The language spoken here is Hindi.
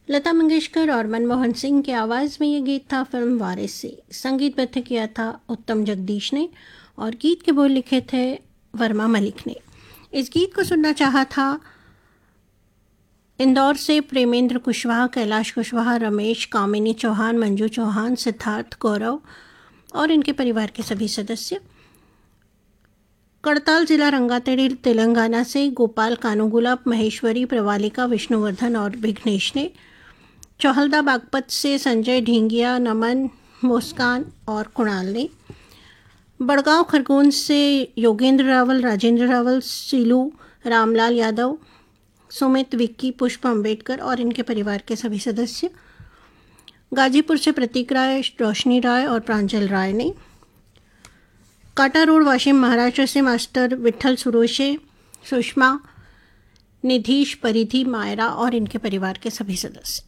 लता मंगेशकर और मनमोहन सिंह की आवाज़ में ये गीत था फिल्म वारिस से। संगीतबद्ध किया था उत्तम जगदीश ने और गीत के बोल लिखे थे वर्मा मलिक ने। इस गीत को सुनना चाहा था इंदौर से प्रेमेंद्र कुशवाहा, कैलाश कुशवाहा, रमेश, कामिनी चौहान, मंजू चौहान, सिद्धार्थ, गौरव और इनके परिवार के सभी सदस्य। करताल जिला रंगातेड़ी तेलंगाना से गोपाल, कानुगुला, महेश्वरी, प्रवालिका, विष्णुवर्धन और विघ्नेश ने। चौहलदा बागपत से संजय ढींगिया, नमन, मुस्कान और कुणाल ने। बड़गांव खरगोन से योगेंद्र रावल, राजेंद्र रावल, सीलू, रामलाल यादव, सुमित, विक्की, पुष्प अम्बेडकर और इनके परिवार के सभी सदस्य। गाजीपुर से प्रतीक राय, रोशनी राय और प्रांजल राय ने। काटा रोड, वाशिम, महाराष्ट्र से मास्टर विठल सुरोशे, सुषमा, निधीश, परिधि, मायरा और इनके परिवार के सभी सदस्य।